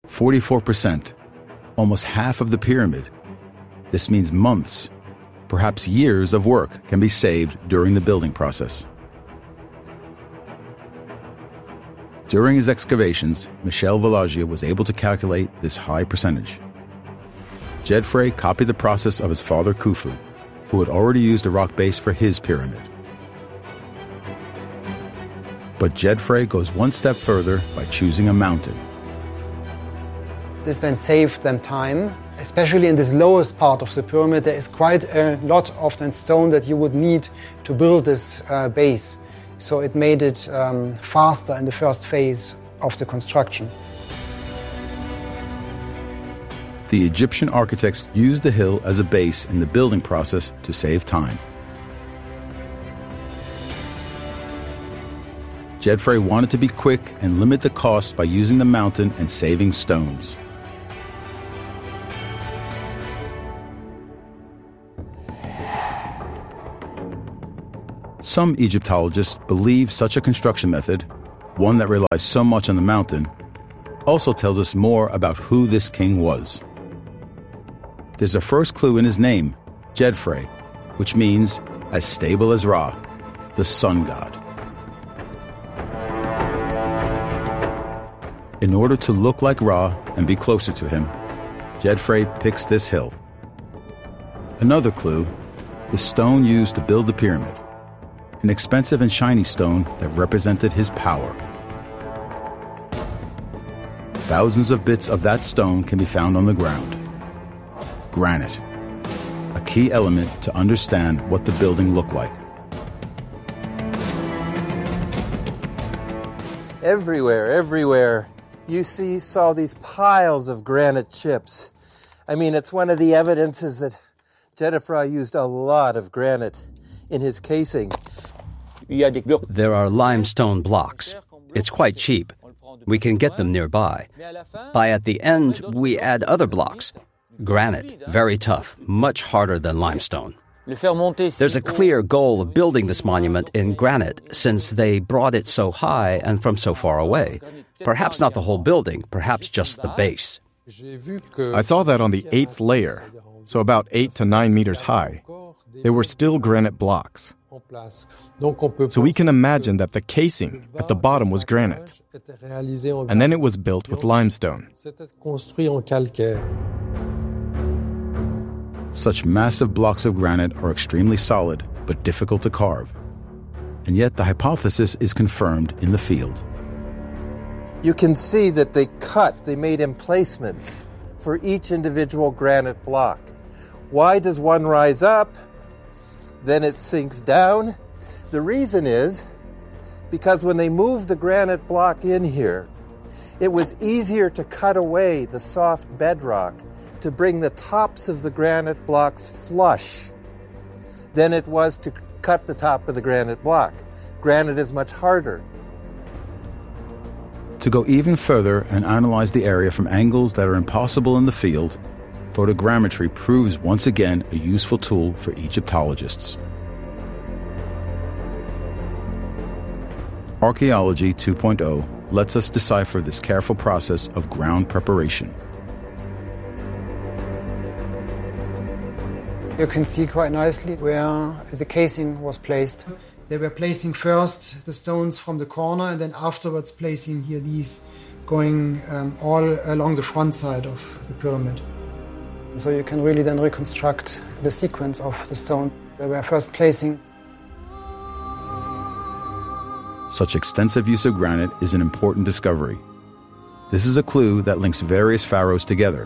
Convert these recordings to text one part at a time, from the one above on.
44%, almost half of the pyramid. This means months, perhaps years of work can be saved during the building process. During his excavations, Michel Valagia was able to calculate this high percentage. Jedfray copied the process of his father Khufu, who had already used a rock base for his pyramid. But Jedfray goes one step further by choosing a mountain. This then saved them time, especially in this lowest part of the pyramid. There is quite a lot of the stone that you would need to build this base. So it made it faster in the first phase of the construction. The Egyptian architects used the hill as a base in the building process to save time. Jedfray wanted to be quick and limit the costs by using the mountain and saving stones. Some Egyptologists believe such a construction method, one that relies so much on the mountain, also tells us more about who this king was. There's a first clue in his name, Jedfray, which means as stable as Ra, the sun god. In order to look like Ra and be closer to him, Jedfray picks this hill. Another clue, the stone used to build the pyramid, an expensive and shiny stone that represented his power. Thousands of bits of that stone can be found on the ground. Granite, a key element to understand what the building looked like. Everywhere, you saw these piles of granite chips. I mean, it's one of the evidences that Jedfray used a lot of granite in his casing. There are limestone blocks. It's quite cheap. We can get them nearby. At the end, we add other blocks. Granite, very tough, much harder than limestone. There's a clear goal of building this monument in granite since they brought it so high and from so far away. Perhaps not the whole building, perhaps just the base. I saw that on the 8th layer, so about 8 to 9 meters high. They were still granite blocks. So we can imagine that the casing at the bottom was granite, and then it was built with limestone. Such massive blocks of granite are extremely solid, but difficult to carve. And yet the hypothesis is confirmed in the field. You can see that they made emplacements for each individual granite block. Why does one rise up, then it sinks down? The reason is because when they moved the granite block in here, it was easier to cut away the soft bedrock to bring the tops of the granite blocks flush than it was to cut the top of the granite block. Granite is much harder. To go even further and analyze the area from angles that are impossible in the field, photogrammetry proves once again a useful tool for Egyptologists. Archaeology 2.0 lets us decipher this careful process of ground preparation. You can see quite nicely where the casing was placed. They were placing first the stones from the corner and then afterwards placing here these going all along the front side of the pyramid. So you can really then reconstruct the sequence of the stone. They were first placing. Such extensive use of granite is an important discovery. This is a clue that links various pharaohs together.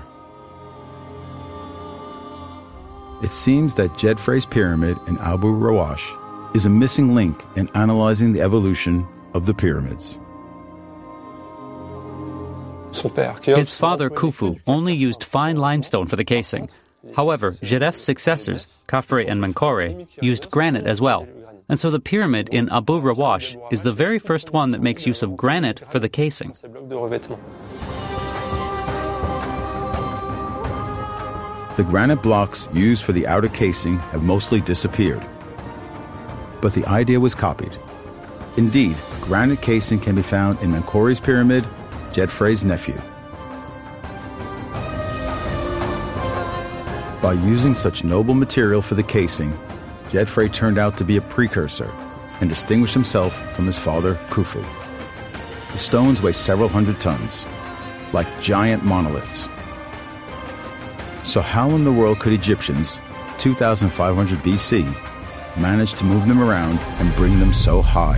It seems that Jedfray's pyramid in Abu Rawash is a missing link in analyzing the evolution of the pyramids. His father, Khufu, only used fine limestone for the casing. However, Jeref's successors, Khafre and Menkore, used granite as well. And so the pyramid in Abu Rawash is the very first one that makes use of granite for the casing. The granite blocks used for the outer casing have mostly disappeared. But the idea was copied. Indeed, granite casing can be found in Menkore's pyramid, Jedfray's nephew. By using such noble material for the casing, Jedfrey turned out to be a precursor and distinguished himself from his father, Khufu. The stones weigh several hundred tons, like giant monoliths. So how in the world could Egyptians, 2,500 BC, manage to move them around and bring them so high?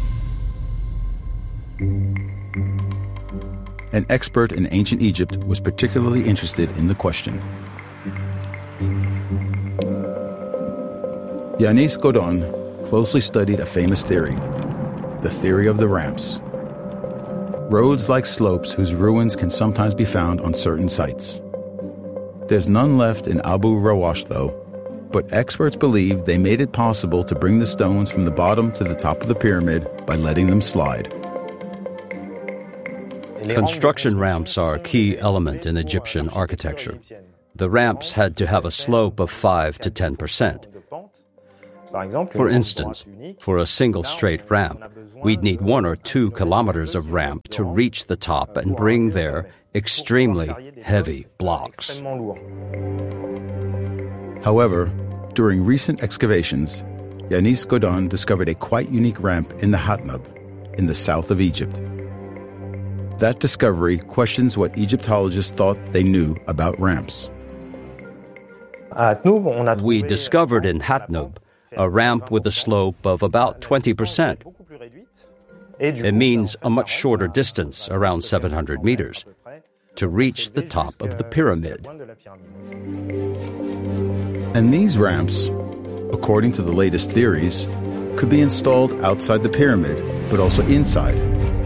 An expert in ancient Egypt was particularly interested in the question. Yanis Godon closely studied a famous theory, the theory of the ramps. Roads like slopes whose ruins can sometimes be found on certain sites. There's none left in Abu Rawash though, but experts believe they made it possible to bring the stones from the bottom to the top of the pyramid by letting them slide. Construction ramps are a key element in Egyptian architecture. The ramps had to have a slope of 5 to 10%. For instance, for a single straight ramp, we'd need 1 or 2 kilometers of ramp to reach the top and bring there extremely heavy blocks. However, during recent excavations, Yanis Godon discovered a quite unique ramp in the Hatnub, in the south of Egypt. That discovery questions what Egyptologists thought they knew about ramps. We discovered in Hatnub a ramp with a slope of about 20%. It means a much shorter distance, around 700 meters, to reach the top of the pyramid. And these ramps, according to the latest theories, could be installed outside the pyramid, but also inside.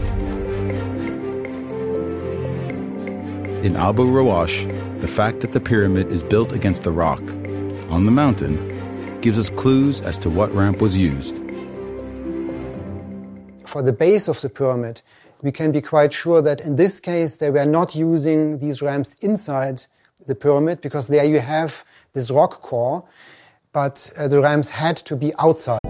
In Abu Rawash, the fact that the pyramid is built against the rock, on the mountain, gives us clues as to what ramp was used. For the base of the pyramid, we can be quite sure that in this case they were not using these ramps inside the pyramid, because there you have this rock core, but the ramps had to be outside.